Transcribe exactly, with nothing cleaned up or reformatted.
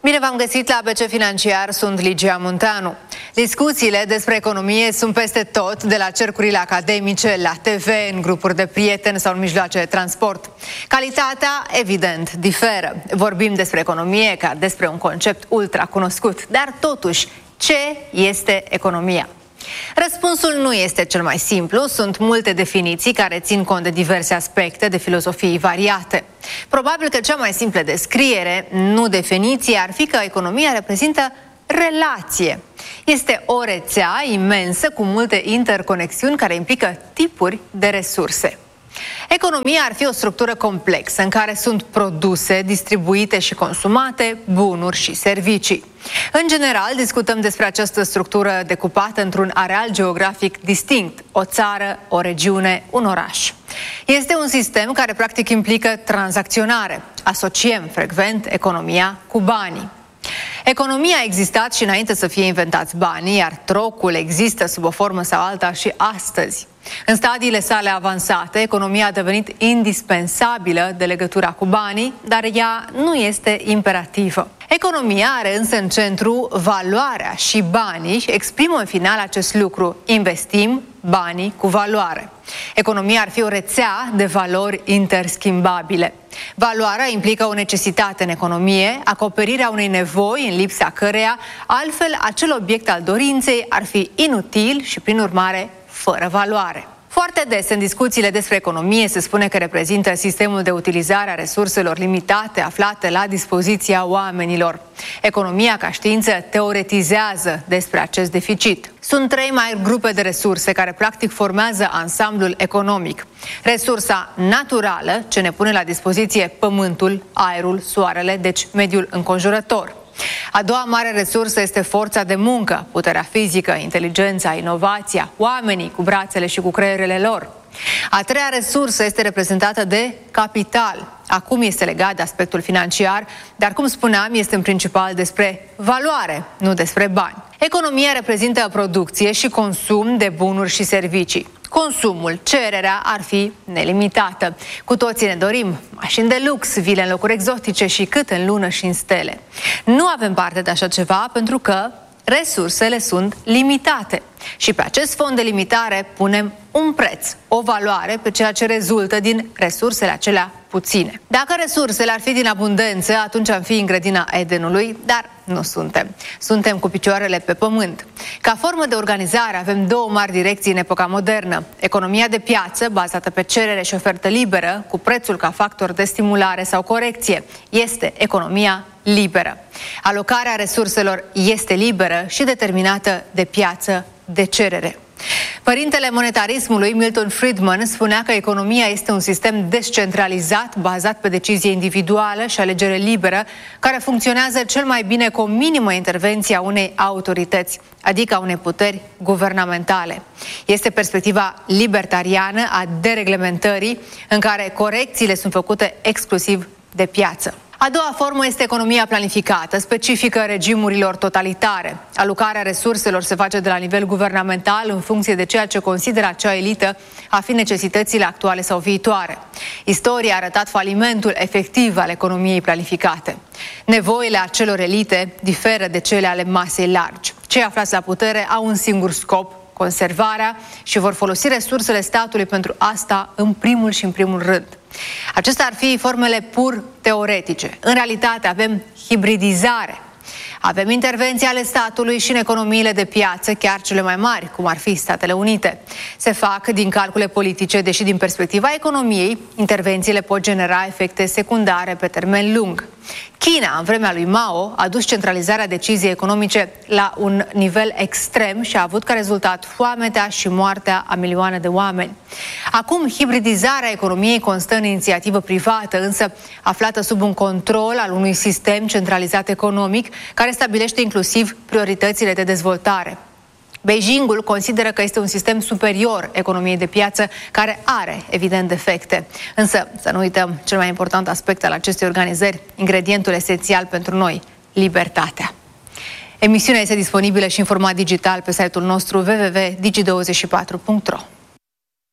Bine v-am găsit la A B C Financiar, sunt Ligia Munteanu. Discuțiile despre economie sunt peste tot, de la cercurile academice, la T V, în grupuri de prieteni sau în mijloace de transport. Calitatea, evident, diferă. Vorbim despre economie ca despre un concept ultra cunoscut, dar totuși, ce este economia? Răspunsul nu este cel mai simplu, sunt multe definiții care țin cont de diverse aspecte de filozofii variate. Probabil că cea mai simplă descriere, nu definiție, ar fi că economia reprezintă relație. Este o rețea imensă cu multe interconexiuni care implică tipuri de resurse. Economia ar fi o structură complexă în care sunt produse, distribuite și consumate, bunuri și servicii. În general, discutăm despre această structură decupată într-un areal geografic distinct, o țară, o regiune, un oraș. Este un sistem care practic implică tranzacționare. Asociem frecvent economia cu banii. Economia a existat și înainte să fie inventați banii, iar trocul există sub o formă sau alta și astăzi. În stadiile sale avansate, economia a devenit indispensabilă de legătura cu banii, dar ea nu este imperativă. Economia are însă în centru valoarea și banii și exprimă în final acest lucru: investim banii cu valoare. Economia ar fi o rețea de valori interschimbabile. Valoarea implică o necesitate în economie, acoperirea unei nevoi în lipsa căreia altfel acel obiect al dorinței ar fi inutil și prin urmare fără valoare. Foarte des în discuțiile despre economie se spune că reprezintă sistemul de utilizare a resurselor limitate aflate la dispoziția oamenilor. Economia ca știință teoretizează despre acest deficit. Sunt trei mari grupe de resurse care practic formează ansamblul economic. Resursa naturală, ce ne pune la dispoziție pământul, aerul, soarele, deci mediul înconjurător. A doua mare resursă este forța de muncă, puterea fizică, inteligența, inovația, oamenii cu brațele și cu creierele lor. A treia resursă este reprezentată de capital. Acum este legat de aspectul financiar, dar cum spuneam, este în principal despre valoare, nu despre bani. Economia reprezintă producție și consum de bunuri și servicii. Consumul, cererea ar fi nelimitată. Cu toții ne dorim mașini de lux, vile în locuri exotice și cât în lună și în stele. Nu avem parte de așa ceva pentru că resursele sunt limitate. Și pe acest fond de limitare punem un preț, o valoare pe ceea ce rezultă din resursele acelea puține. Dacă resursele ar fi din abundență, atunci am fi în grădina Edenului, dar nu suntem. Suntem cu picioarele pe pământ. Ca formă de organizare avem două mari direcții în epoca modernă. Economia de piață, bazată pe cerere și ofertă liberă, cu prețul ca factor de stimulare sau corecție. Este economia liberă. Alocarea resurselor este liberă și determinată de piață, de cerere. Părintele monetarismului, Milton Friedman, spunea că economia este un sistem descentralizat, bazat pe decizie individuală și alegere liberă, care funcționează cel mai bine cu o minimă intervenție a unei autorități, adică a unei puteri guvernamentale. Este perspectiva libertariană a dereglementării, în care corecțiile sunt făcute exclusiv de piață. A doua formă este economia planificată, specifică regimurilor totalitare. Alocarea resurselor se face de la nivel guvernamental în funcție de ceea ce consideră acea elită a fi necesitățile actuale sau viitoare. Istoria a arătat falimentul efectiv al economiei planificate. Nevoile acelor elite diferă de cele ale masei largi. Cei aflați la putere au un singur scop: conservarea, și vor folosi resursele statului pentru asta în primul și în primul rând. Acestea ar fi formele pur teoretice. În realitate avem hibridizare. Avem intervenții ale statului și în economiile de piață, chiar cele mai mari, cum ar fi Statele Unite. Se fac din calcule politice, deși din perspectiva economiei, intervențiile pot genera efecte secundare pe termen lung. China, în vremea lui Mao, a dus centralizarea deciziei economice la un nivel extrem și a avut ca rezultat foametea și moartea a milioane de oameni. Acum, hibridizarea economiei constă în inițiativă privată, însă aflată sub un control al unui sistem centralizat economic, care stabilește inclusiv prioritățile de dezvoltare. Beijingul consideră că este un sistem superior economiei de piață, care are, evident, defecte. Însă, să nu uităm cel mai important aspect al acestei organizări, ingredientul esențial pentru noi: libertatea. Emisiunea este disponibilă și în format digital pe site-ul nostru w w w punct digi douăzeci și patru punct ro.